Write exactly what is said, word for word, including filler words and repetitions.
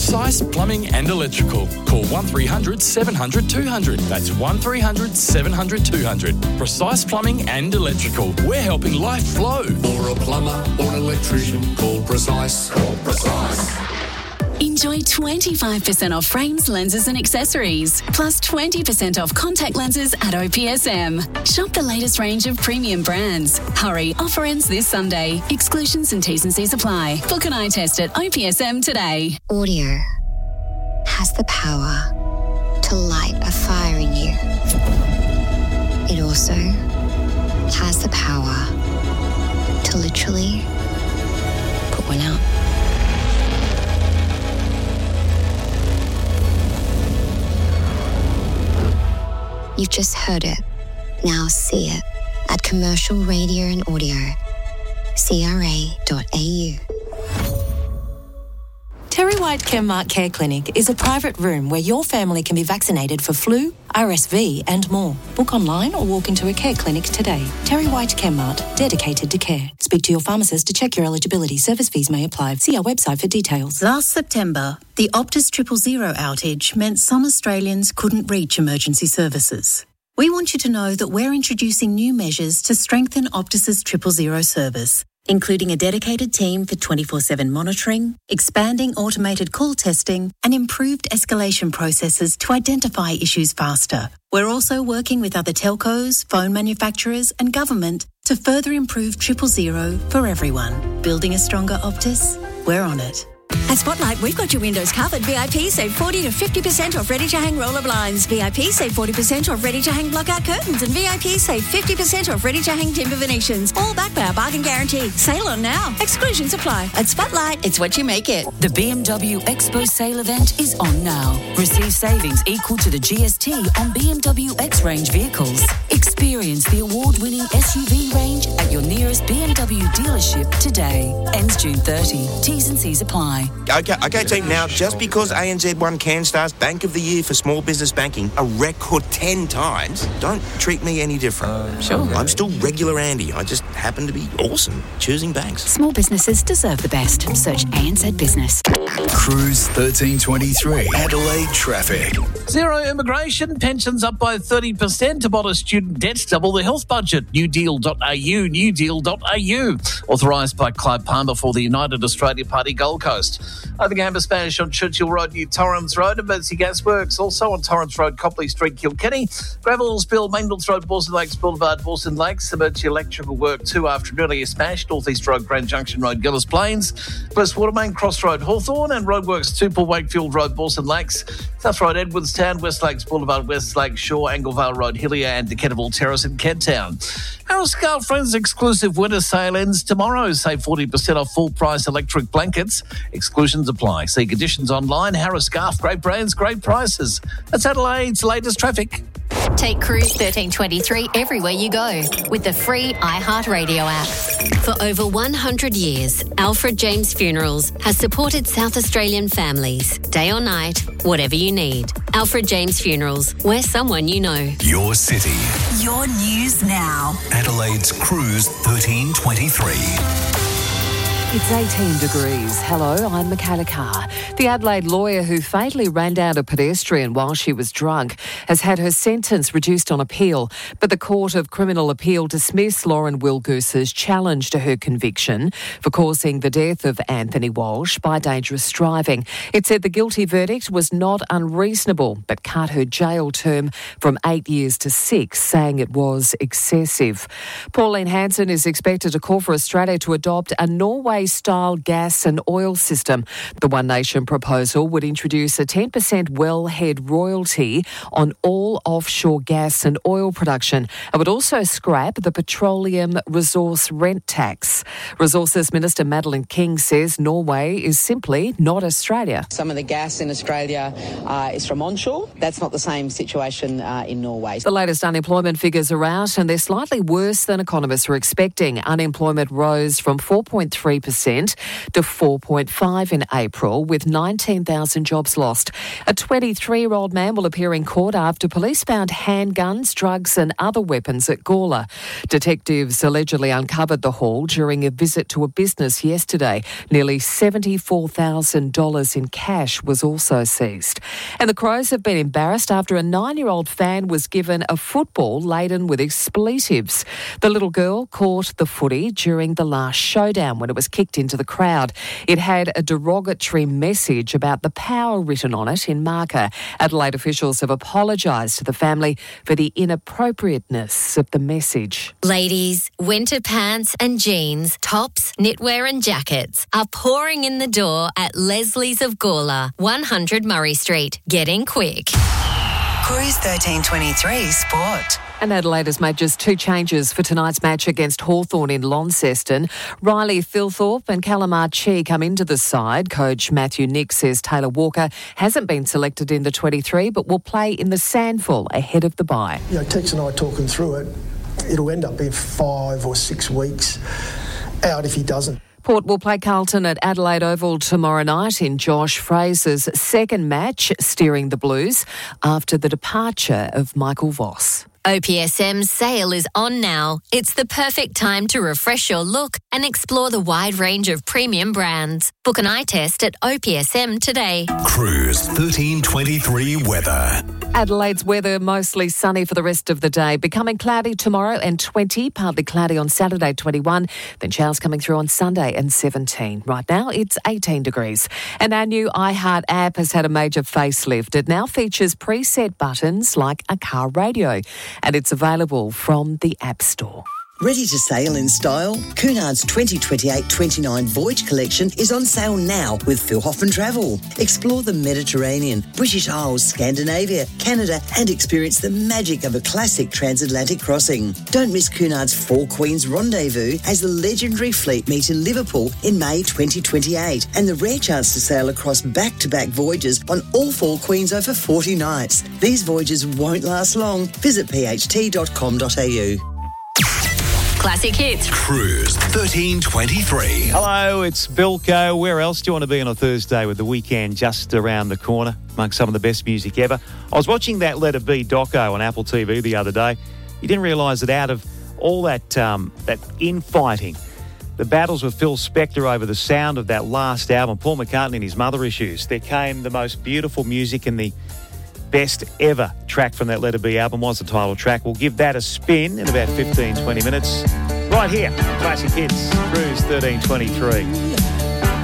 Precise Plumbing and Electrical. Call one three hundred seven hundred two hundred. That's one three hundred seven hundred two hundred. Precise Plumbing and Electrical. We're helping life flow. For a plumber or an electrician, call Precise. Call Precise. Enjoy twenty-five percent off frames, lenses and accessories, plus twenty percent off contact lenses at O P S M. Shop the latest range of premium brands. Hurry, offer ends this Sunday. Exclusions and T's and C's apply. Book an eye test at O P S M today. Audio has the power to light a fire in you. It also has the power to literally put one out. You've just heard it. Now see it at Commercial Radio and Audio. C R A dot A U. Terry White Chemmart Care Clinic is a private room where your family can be vaccinated for flu, R S V and more. Book online or walk into a care clinic today. Terry White Chemmart, dedicated to care. Speak to your pharmacist to check your eligibility. Service fees may apply. See our website for details. Last September, the Optus Triple Zero outage meant some Australians couldn't reach emergency services. We want you to know that we're introducing new measures to strengthen Optus's Triple Zero service, including a dedicated team for twenty-four seven monitoring, expanding automated call testing, and improved escalation processes to identify issues faster. We're also working with other telcos, phone manufacturers, and government to further improve Triple Zero for everyone. Building a stronger Optus? We're on it. At Spotlight, we've got your windows covered. V I P save forty to fifty percent off ready-to-hang roller blinds. V I P save forty percent off ready-to-hang block-out curtains. And V I P save fifty percent off ready-to-hang timber Venetians. All backed by our bargain guarantee. Sale on now. Exclusions apply. At Spotlight, it's what you make it. The B M W Expo sale event is on now. Receive savings equal to the G S T on B M W X-Range vehicles. Experience the award-winning S U V range at your nearest B M W dealership today. Ends June thirtieth. T's and C's apply. Okay, okay, team. Now, just because A N Z won CanStar's Bank of the Year for small business banking a record ten times, don't treat me any different. Uh, sure. I'm still regular Andy. I just happen to be awesome choosing banks. Small businesses deserve the best. Search A N Z Business. Cruise thirteen twenty-three. Adelaide traffic. Zero immigration, pensions up by thirty percent, abolish student debt, double the health budget. new deal dot a u, new deal dot a u. Authorised by Clive Palmer for the United Australia Party Gold Coast. Overgame Spanish on Churchill Road near Torrens Road, Emergency Gasworks. Also on Torrens Road, Copley Street, Kilkenny. Gravel spill, Maindles Road, Bawson Lakes Boulevard, Bawson Lakes. Emergency electrical work two after an earlier smash. North East Road, Grand Junction Road, Gillis Plains. West Watermain, Cross Road, Hawthorn. And Roadworks two, Paul Wakefield Road, Bawson Lakes. South Road, Edwardstown, West Lakes Boulevard, West Lake Shore, Anglevale Road, Hillier and Decatable Terrace in Kenttown. Harris Scarf Friends exclusive winter sale ends tomorrow. Save forty percent off full price electric blankets. Exclusions apply. See conditions online. Harris Scarf, great brands, great prices. That's Adelaide's latest traffic. Take Cruise thirteen twenty-three everywhere you go with the free iHeartRadio app. For over one hundred years, Alfred James Funerals has supported South Australian families, day or night, whatever you need. Alfred James Funerals, we're someone you know. Your city. Your news now. Adelaide's Cruise thirteen twenty-three. It's eighteen degrees. Hello, I'm Michaela Carr. The Adelaide lawyer who fatally ran down a pedestrian while she was drunk has had her sentence reduced on appeal, but the Court of Criminal Appeal dismissed Lauren Wilgoose's challenge to her conviction for causing the death of Anthony Walsh by dangerous driving. It said the guilty verdict was not unreasonable, but cut her jail term from eight years to six, saying it was excessive. Pauline Hanson is expected to call for Australia to adopt a Norway-style gas and oil system. The One Nation proposal would introduce a ten percent wellhead royalty on all offshore gas and oil production. It would also scrap the petroleum resource rent tax. Resources Minister Madeleine King says Norway is simply not Australia. Some of the gas in Australia uh, is from onshore. That's not the same situation uh, in Norway. The latest unemployment figures are out and they're slightly worse than economists were expecting. Unemployment rose from four point three percent percent to four point five in April, with nineteen thousand jobs lost. A twenty-three-year-old man will appear in court after police found handguns, drugs and other weapons at Gawler. Detectives allegedly uncovered the haul during a visit to a business yesterday. Nearly seventy-four thousand dollars in cash was also seized. And the Crows have been embarrassed after a nine-year-old fan was given a football laden with expletives. The little girl caught the footy during the last showdown when it was kicked into the crowd. It had a derogatory message about the power written on it in marker. Adelaide officials have apologised to the family for the inappropriateness of the message. Ladies, winter pants and jeans, tops, knitwear and jackets are pouring in the door at Leslie's of Gawler, one hundred Murray Street. Get in quick. Cruise thirteen twenty-three Sport. And Adelaide has made just two changes for tonight's match against Hawthorn in Launceston. Riley Thilthorpe and Callum Archie come into the side. Coach Matthew Nick says Taylor Walker hasn't been selected in the twenty-three but will play in the Sandful ahead of the bye. You know, Tex and I talking through it, it'll end up being five or six weeks out if he doesn't. Port will play Carlton at Adelaide Oval tomorrow night in Josh Fraser's second match steering the Blues after the departure of Michael Voss. O P S M's sale is on now. It's the perfect time to refresh your look and explore the wide range of premium brands. Book an eye test at O P S M today. Cruise thirteen twenty-three weather. Adelaide's weather mostly sunny for the rest of the day, becoming cloudy tomorrow and twenty, partly cloudy on Saturday twenty-one, then showers coming through on Sunday and seventeen. Right now it's eighteen degrees. And our new iHeart app has had a major facelift. It now features preset buttons like a car radio, and it's available from the App Store. Ready to sail in style? Cunard's twenty twenty-eight twenty-nine Voyage Collection is on sale now with Phil Hoffman Travel. Explore the Mediterranean, British Isles, Scandinavia, Canada and experience the magic of a classic transatlantic crossing. Don't miss Cunard's Four Queens Rendezvous as the legendary fleet meet in Liverpool in May twenty twenty-eight and the rare chance to sail across back-to-back voyages on all Four Queens over forty nights. These voyages won't last long. Visit p h t dot com dot a u. Classic hits. Cruise thirteen twenty-three. Hello, it's Bilko. Where else do you want to be on a Thursday with the weekend just around the corner, amongst some of the best music ever? I was watching that Let It Be doco on Apple T V the other day. You didn't realise that out of all that um, that infighting, the battles with Phil Spector over the sound of that last album, Paul McCartney and his mother issues, there came the most beautiful music and the best ever track from that Let It Be album was the title track. We'll give that a spin in about fifteen, twenty minutes. Right here, Classic Hits, Cruise thirteen twenty-three.